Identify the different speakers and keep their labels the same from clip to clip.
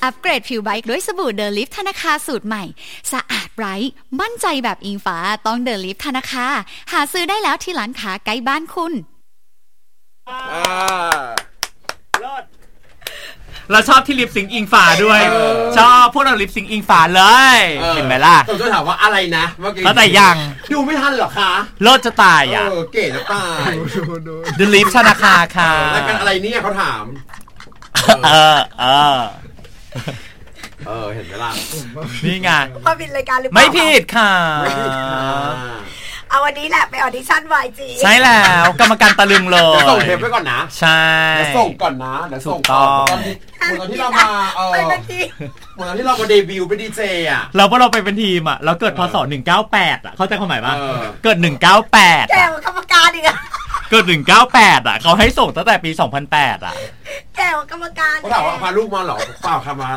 Speaker 1: อัปเกรดผิวไบค์ด้วยสบู่เดลิฟธนาคารสูตรใหม่สะอาดไร้มั่นใจแบบอิงฟ้าต้องเดลิฟธนาคารหาซื้อได้แล้วที่ร้านค้าใกล้บ้านคุณ
Speaker 2: เราชอบที่ลิปซิงค์อิงฟ้าด้วยชอบพวกเราลิปซิงค์อิงฟ้าเลยเห็นไหมล่ะ
Speaker 3: ผมจะถามว่าอะไรนะเมื่อกี้
Speaker 2: แต่ยัง
Speaker 3: ดูไม่ทันเหรอคะ
Speaker 2: เลิศจะตายอ่ะ
Speaker 3: เก๋จะตาย
Speaker 2: เดลิฟธนาคารค่ะ
Speaker 3: แล้วกันอะไรเนี่ยเขาถามเห็นไหมล่ะ
Speaker 2: นี่ไง
Speaker 4: มาผิดรายการหรือเปล่า
Speaker 2: ไม่ผิดค่ะ
Speaker 4: เอาวันนี้แหละไปออดิชั่น YG
Speaker 2: ใช่แล้วกรรมการตะลึงเลย
Speaker 3: ส่งเทปไปก่อนนะ
Speaker 2: ใช่
Speaker 3: ส่งก่อนนะเดี๋ยวส่งต่อตอนที่เรามาเหมือนที่เรามาเดบิวต์เป็นดีเจอ่ะ
Speaker 2: เราไปเป็นทีมอ่ะเราเกิดพศ198อ่ะเข้าใจความหมายป่ะเกิด198
Speaker 4: แกกรรมการอีกอ่ะ
Speaker 2: เกิด198อ่ะเขาให้ส่งตั้งแต่ปี2008อ่ะ
Speaker 4: แกกรรมการ
Speaker 3: เขาถามว่าพาลูกมาหรอเปล่าค่ะมา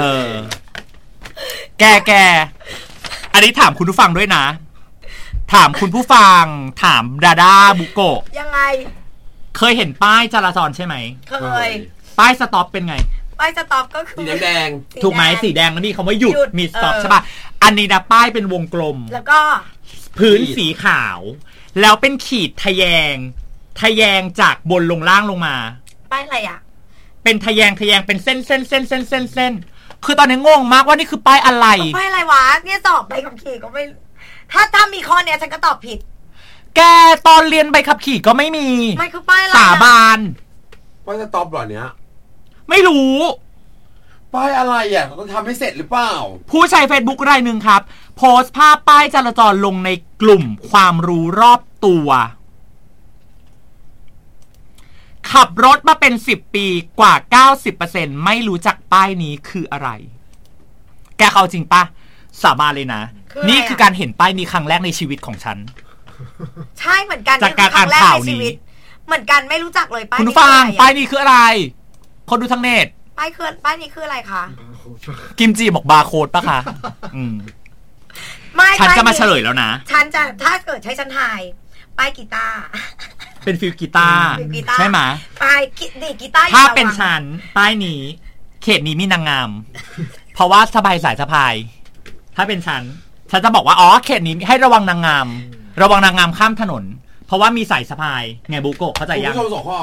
Speaker 2: แกอันนี้ถามคุณผู้ฟังด้วยนะถามคุณผู้ฟังถามดาด้าบุโกะ
Speaker 4: ยังไง
Speaker 2: เคยเห็นป้ายจราจรใช่ไหม
Speaker 4: เคย
Speaker 2: ป้ายสต็อปเป็นไง
Speaker 4: ป้ายสต็อปก็คือ
Speaker 3: สีแดง
Speaker 2: ถูกไหมสีแดงมันมีคำว่าหยุดมีสต็อปใช่ป่ะอันนี้นะป้ายเป็นวงกลม
Speaker 4: แล้วก็
Speaker 2: พื้นสีขาวแล้วเป็นขีดทะแยงจากบนลงล่างลงมา
Speaker 4: ป้ายอะไรอ่ะ
Speaker 2: เป็นทะแยงเป็นเส้นคือตอนนี้งงมากว่านี่คือป้ายอะไร
Speaker 4: ป้ายอะไรวะเนี่ยสอบใบขับขี่ก็ไม่ถ้ามีข้อเนี้ยฉันก็ตอบผิด
Speaker 2: แกตอนเรียนใบขับขี่ก็ไม่มี
Speaker 4: ไม่คือป้ายอะไร
Speaker 2: สาบาน
Speaker 3: ป้ายสต็อปเหรอเนี้ย
Speaker 2: ไม่รู้
Speaker 3: ป้ายอะไรอ่ะเขาต้องทำให้เสร็จหรือเปล่า
Speaker 2: ผู้ใช้ Facebook รายหนึ่งครับโพสต์ภาพป้ายจราจรลงในกลุ่มความรู้รอบตัวขับรถมาเป็น10ปีกว่า 90% ไม่รู้จักป้ายนี้คืออะไรแกเข้าจริงปะสาบานเลยนะนี่คือการเห็นป้ายนี้ครั้งแรกในชีวิตของฉัน
Speaker 4: ใช่เหมือนกัน
Speaker 2: จากการอ่านข่าวนี้
Speaker 4: เหมือนกันไม่รู้จักเลยป้าย
Speaker 2: คุณฟังป้ายนี้คืออะไรคนดูทั้งเน็ต
Speaker 4: ป้ายนี้คืออะไรคะ
Speaker 2: กิมจิบอกบาร์โค้ดปะคะฉันจะมาเฉลยแล้วนะ
Speaker 4: ฉันจะถ้าเกิดใช้ฉันถ่ายป้ายกีตาร์
Speaker 2: เป็นฟิลกีตาร์ใช่ไหม
Speaker 4: ป้ายดีกีตาร์
Speaker 2: ถ้าเป็นฉันป้ายนี้เขตนี้มีนางงามเพราะว่าสบายสายสะพายถ้าเป็นฉันจะบอกว่าเขตนี้ให้ระวังนางงามข้ามถนนเพราะว่ามีสายสะพายไงบุโกะเข้าใจยัง
Speaker 3: คุณผู้ชมส่งข้อ